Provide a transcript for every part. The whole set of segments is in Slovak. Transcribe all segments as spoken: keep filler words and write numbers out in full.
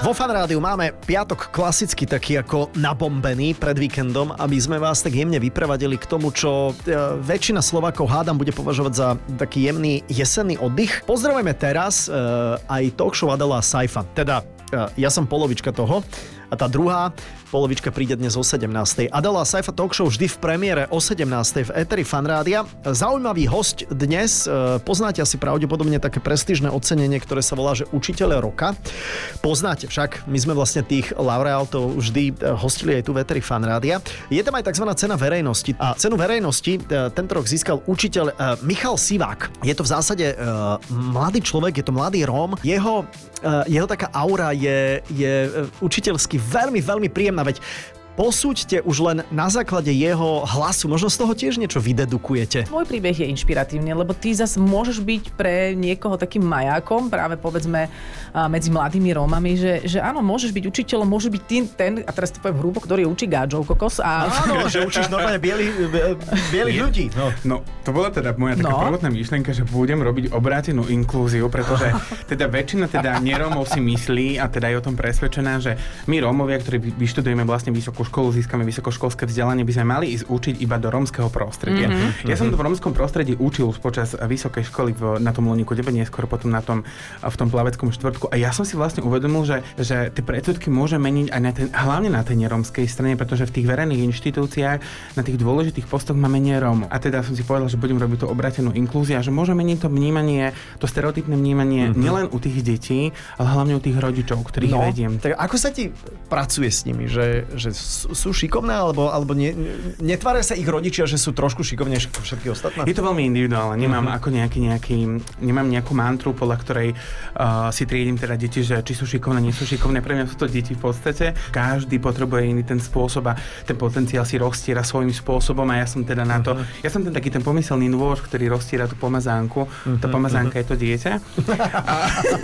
Vo Fanrádiu máme piatok klasicky taký ako nabombený pred víkendom, aby sme vás tak jemne vyprevadili k tomu, čo e, väčšina Slovákov hádam bude považovať za taký jemný jesenný oddych. Pozdravujeme teraz e, aj talk show Adela a Saifa. Teda e, ja som polovička toho a tá druhá polovička príde dnes o sedemnástej. Adela a Saifa talk show vždy v premiére o sedemnástej v éteri Fanrádia. Zaujímavý hosť dnes, e, poznáte asi pravdepodobne také prestížne ocenenie, ktoré sa volá, že učiteľ roka. Poznáte však, my sme vlastne tých laureátov vždy hostili aj tu v éteri Fanrádia. Je tam aj tzv. Cena verejnosti. A cenu verejnosti tento rok získal učiteľ Michal Sivák. Je to v zásade uh, mladý človek, je to mladý Róm. Jeho, uh, jeho taká aura je, je učiteľsky veľmi, veľmi príjemná, veď posúďte už len na základe jeho hlasu. Možno z toho tiež niečo vydedukujete. Môj príbeh je inšpiratívny, lebo ty zase môžeš byť pre niekoho takým majákom, práve povedzme medzi mladými Rómami, že, že áno, môžeš byť učiteľom, môžeš byť tým, ten, a teraz to poviem hrubo, ktorý učí gádžov kokos. A... Áno, že učíš normálne bielých, bielých ľudí. No. no, to bola teda moja taká no. prvotná myšlienka, že budem robiť obrátenú inklúziu, pretože teda väčšina teda nerómov si myslí a teda je o tom presvedčená, že my Rómovia, ktorí vyštudujeme vlastne vysokú školu, získame vysokoškolské vzdelanie, by sme mali ísť učiť iba do rómskeho prostredia. Mm-hmm. Ja som to v rómskom prostredí učil počas vysokej školy v, na tom Luníku deväť, neskôr potom na tom, v tom plaveckom štvrtku. A ja som si vlastne uvedomil, že, že tie predsudky môže meniť aj na ten, hlavne na tej nerómskej strane, pretože v tých verejných inštitúciách na tých dôležitých postoch máme nerómov. A teda som si povedal, že budem robiť tú obrátenú inklúziu a že môže meniť to vnímanie, to stereotypné vnímanie mm-hmm. nielen u tých detí, ale hlavne u tých rodičov, ktorých no, vediem. Tak ako sa ti pracuje s nimi, že, že sú šikovné, alebo, alebo ne, netvária sa ich rodičia, že sú trošku šikovnejšie ako všetky ostatné? Je to veľmi individuálne. Nemám uh-huh. ako nejaký, nejaký, nemám nejakú mantru, podľa ktorej uh, si triedím teda deti, že či sú šikovné, nie sú šikovné. Pre mňa sú to deti v podstate. Každý potrebuje iný ten spôsob a ten potenciál si rozstiera svojím spôsobom a ja som teda na to, uh-huh. ja som ten taký ten pomyselný nôž, ktorý rozstiera tú pomazánku. Uh-huh. Tá pomazánka uh-huh. je to dieťa. A...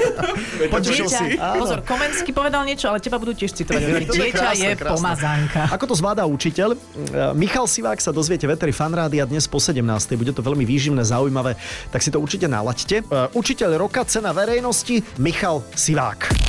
Počušil si. Pozor, Komenský povedal niečo, ale teba budú tiež citovať. Dieťa je pomazánka. Ako to zvláda učiteľ? Michal Sivák sa dozviete v éteri Fanrádia dnes po sedemnástej. Bude to veľmi výživné, zaujímavé, tak si to určite nalaďte. Učiteľ roka, cena verejnosti, Michal Sivák.